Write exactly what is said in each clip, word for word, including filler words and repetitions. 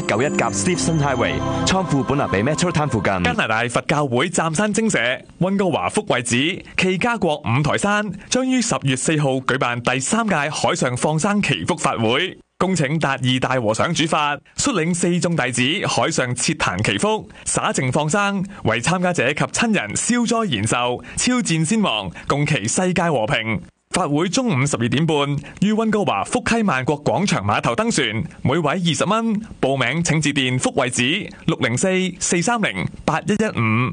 九一甲 Stevson Highway 倉庫本來比 Metro Town 附近。 加拿大佛教會湛山精舍溫哥華福慧寺暨加國五台山將於十月四號舉辦第三屆海上放生祈福法會，恭請達義大和尚主法，率領四眾弟子海上設壇祈福，灑淨放生，為參加者及親人消災延壽、超戰先亡，共祈世界和平。法會中午十二點半於溫哥華福溪萬國廣場碼頭登船，每位二十蚊。報名請致電福慧寺六零四四三零八一一五。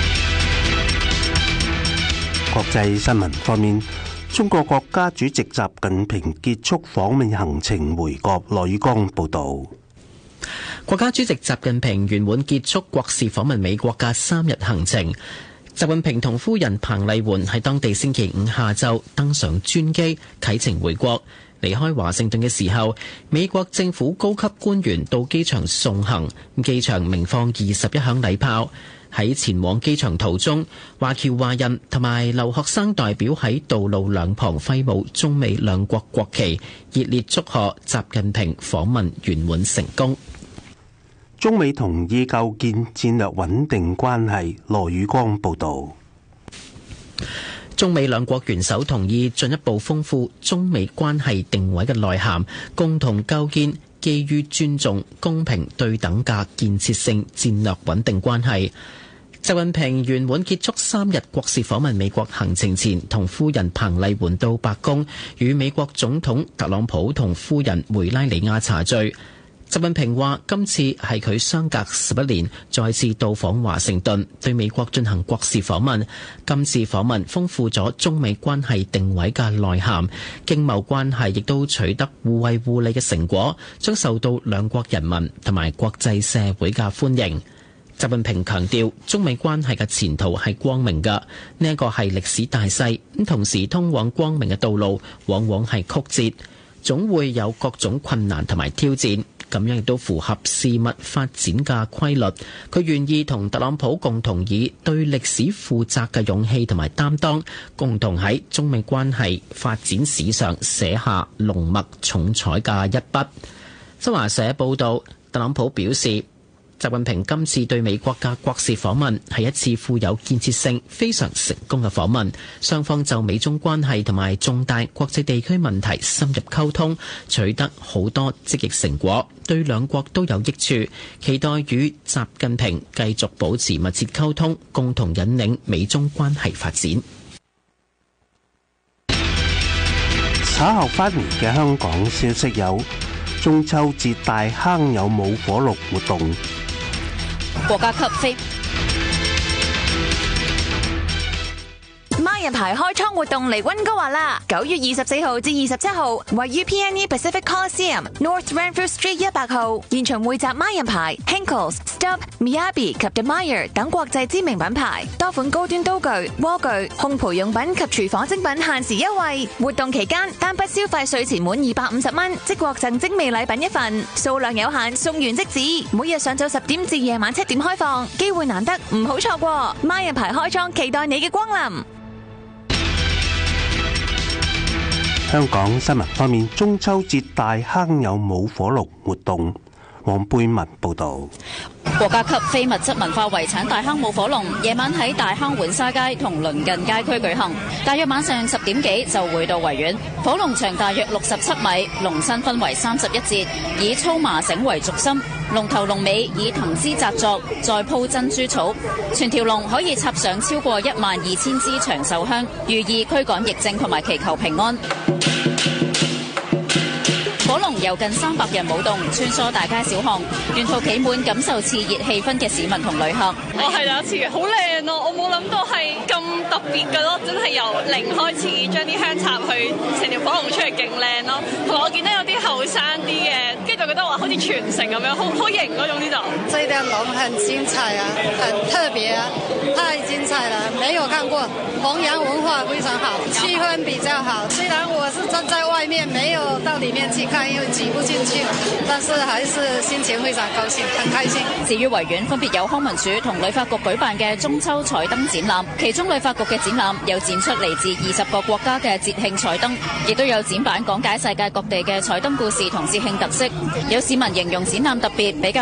國際新聞方面，中國國家主席習近平結束訪問行程回國。羅宇光報道。 國家主席習近平圓滿結束國事訪問美國嘅三日行程。習近平同夫人彭麗媛喺當地星期五下晝登上專機啟程回國。離開華盛頓嘅時候，美國政府高級官員到機場送行，機場鳴放二十一響禮炮。喺前往機場途中，華僑華人同埋留學生代表喺道路兩旁揮舞中美兩國國旗，熱烈祝賀習近平訪問圓滿成功。 中美同意構建戰略穩定關係。羅宇光報道。 中美兩國元首同意進一步豐富中美關係定位嘅內涵，共同構建基於尊重、公平、對等嘅建設性戰略穩定關係。習近平圓滿結束三日國事訪問美國行程前，同夫人彭麗媛到白宮與美國總統特朗普同夫人梅拉尼亞茶聚。習近平話：今次係佢相隔十一年再次到訪華盛頓，對美國進行國事訪問。今次訪問豐富咗中美關係定位嘅內涵，經貿關係亦都取得互惠互利嘅成果，將受到兩國人民同埋國際社會嘅歡迎。習近平強調，中美關係嘅前途係光明嘅，呢一個係歷史大勢，咁同時通往光明嘅道路往往係曲折，總會有各種困難同埋挑戰。咁樣亦都符合事物發展嘅規律。佢願意同特朗普共同以對歷史負責嘅勇氣同埋擔當，共同喺中美關係發展史上寫下濃墨重彩嘅一筆。新華社報道，特朗普表示，習近平今次對美國嘅國事訪問係一次富有建設性、非常成功嘅訪問。雙方就美中關係同埋重大國際地區問題深入溝通，取得好多積極成果，對兩國都有益處。期待與習近平繼續保持密切溝通，共同引領美中關係發展。 稍後翻嚟嘅香港消息有：中秋節大坑有舞火龍活動。 國家級飛孖人牌開倉活動嚟溫哥華啦！九月二十四號至二十七號，位於 P N E Pacific Coliseum North Renfrew Street 一百號，現場匯集孖人牌、Henckels、Stubb、Miyabi 及 Demire 等國際知名品牌，多款高端刀具、鍋具、烘焙用品及廚房精品限時優惠。活動期間，單筆消費稅前滿二百五十蚊，即獲贈精美禮品一份，數量有限，送完即止。每日上晝十點至夜晚七點開放，機會難得，唔好錯過。孖人牌開倉，期待你嘅光臨。 香港新聞方面，中秋節大坑有舞火龍活動。黃貝文報道。 國家級非物質文化遺產大坑舞火龍夜晚喺大坑浣紗街同鄰近街區舉行，大約晚上十點幾就會到維園。火龍長大約六十七米，龍身分為三十一節，以粗麻繩為軸心，龍頭龍尾以藤枝紮作，再鋪珍珠草。全條龍可以插上超過一萬二千支長壽香，寓意驅趕疫症同埋祈求平安。火龍有近三百人舞動，穿梭大街小巷，沿途企滿感受熾熱氣氛嘅市民同旅客。 我係第一次嘅，好靚咯！我冇諗到係咁特別嘅咯，真係由零開始將啲香插去，成條火龍出嚟勁靚咯。同埋我見到有啲後生啲嘅，跟住就覺得話好似傳承咁樣，好好型嗰種呢就。 這條龍很精彩啊，很特別啊，太精彩了，沒有看過。弘揚文化非常好，氣氛比較好。雖然我是站在外面，沒有到裡面去看，因為擠不進去，但是還是心情非常高興，很開心。 至於維園分別有康文署同旅發局舉辦嘅中秋彩燈展覽，其中旅發局嘅展覽有展出嚟自二十個國家嘅節慶彩燈，亦都有展板講解世界各地嘅彩燈故事同節慶特色。有市民形容展覽特別，比較